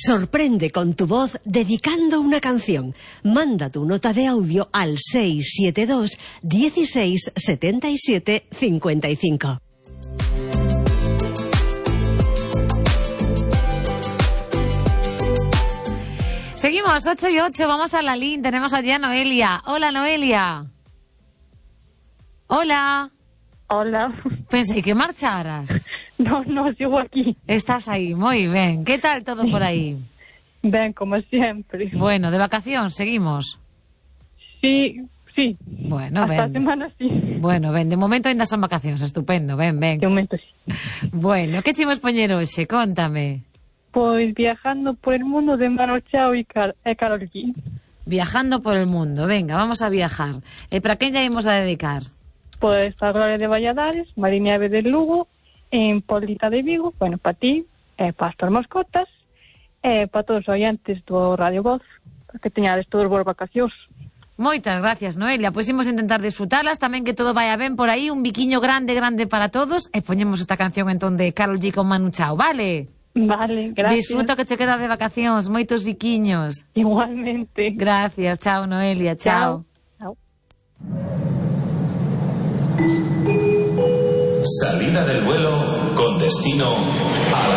Sorprende con tu voz dedicando una canción. Manda tu nota de audio al 672 16 77 55. Seguimos, 8 y 8, vamos a la línea. Tenemos allí a Noelia. Hola, Noelia. Hola. Hola. Pensé que marcharas. No, sigo aquí. Estás ahí, muy bien. ¿Qué tal todo por ahí? Bien, como siempre. Bueno, ¿de vacación seguimos? Sí. Bueno, hasta ven. semana sí. Bueno, ven, de momento ainda son vacacións, estupendo, ven. De momento sí. Bueno, que chimos poñer hoxe? Contame. Pois viajando por el mundo de Mano Chao e Karol G. Viajando por el mundo, venga, vamos a viajar. E para quen lle imos a dedicar? Pois para Gloria de Valladares, Mariñave de Lugo, en Polita de Vigo, bueno, para ti, para as mascotas, para todos os oyantes do Radio Voz, para que teñades todos vos vacacións. Moitas gracias, Noelia. Pois imos intentar disfrutarlas, tamén que todo vaya ben por aí, un biquiño grande para todos, e poñemos esta canción entón de Karol G con Manu Chao, vale? Vale, gracias. Disfruta que che queda de vacacións, moitos biquiños. Igualmente. Gracias, chao, Noelia, chao. Salida del vuelo con destino a la